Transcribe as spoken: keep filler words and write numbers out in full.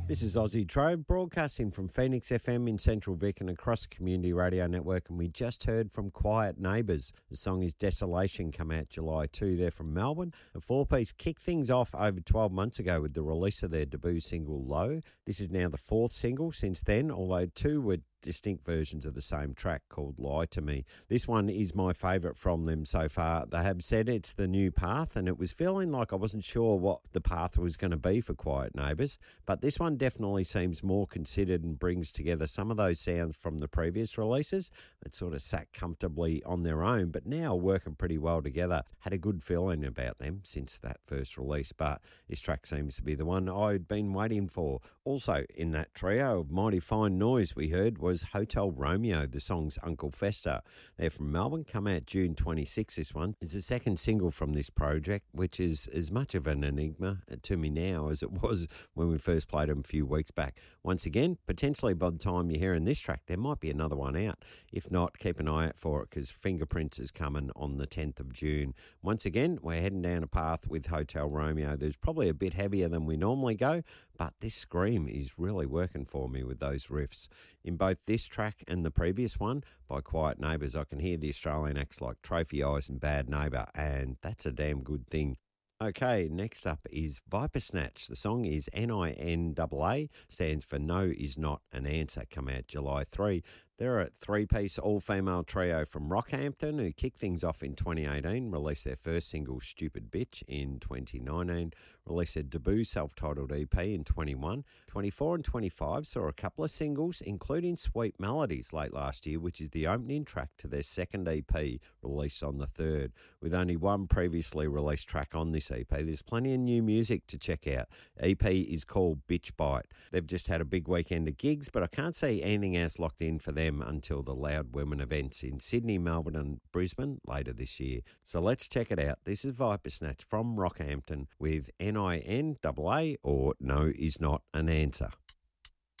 This is Aussie Trove, broadcasting from Phoenix F M in Central Vic and across the Community Radio Network, and we just heard from Quiet Neighbours. The song is Desolation, come out July second. They're from Melbourne. The four-piece kicked things off over twelve months ago with the release of their debut single, Low. This is now the fourth single since then, although two were distinct versions of the same track called Lie to Me. This one is my favourite from them so far. They have said it's the new path, and it was feeling like I wasn't sure what the path was going to be for Quiet Neighbours, but this one definitely seems more considered and brings together some of those sounds from the previous releases that sort of sat comfortably on their own, but now working pretty well together. Had a good feeling about them since that first release, but this track seems to be the one I'd been waiting for. Also in that trio of mighty fine noise we heard was was Hotel Romeo, the song's Uncle Fester. They're from Melbourne, come out June twenty-sixth, this one. It's the second single from this project, which is as much of an enigma to me now as it was when we first played them a few weeks back. Once again, potentially by the time you're hearing this track, there might be another one out. If not, keep an eye out for it, because Fingerprints is coming on the tenth of June. Once again, we're heading down a path with Hotel Romeo. There's probably a bit heavier than we normally go, but this scream is really working for me with those riffs. In both this track and the previous one by Quiet Neighbours, I can hear the Australian acts like Trophy Eyes and Bad Neighbour, and that's a damn good thing. Okay, next up is Viper Snatch. The song is N I N A A, stands for No Is Not an Answer, come out July third. They're a three-piece all-female trio from Rockhampton who kicked things off in twenty eighteen, released their first single, Stupid Bitch, in twenty nineteen, released their debut self-titled E P in twenty-one. twenty-four and twenty-five saw a couple of singles, including Sweet Melodies late last year, which is the opening track to their second E P, released on the third. With only one previously released track on this E P, there's plenty of new music to check out. E P is called Bitch Bite. They've just had a big weekend of gigs, but I can't see anything else locked in for them until the Loud Women events in Sydney, Melbourne and Brisbane later this year. So let's check it out. This is Viper Snatch from Rockhampton with N I N A A, or No Is Not an Answer.